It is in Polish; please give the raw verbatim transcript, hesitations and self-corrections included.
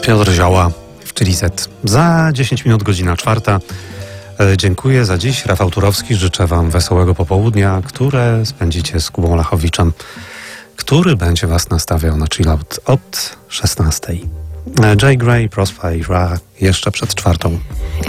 Piotr Zioła w Chili Z. Za dziesięć minut godzina czwarta. Dziękuję za dziś. Rafał Turowski. Życzę Wam wesołego popołudnia, które spędzicie z Kubą Lachowiczem, który będzie Was nastawiał na chill out od szesnastej. Jay Gray, Prospera jeszcze przed czwartą.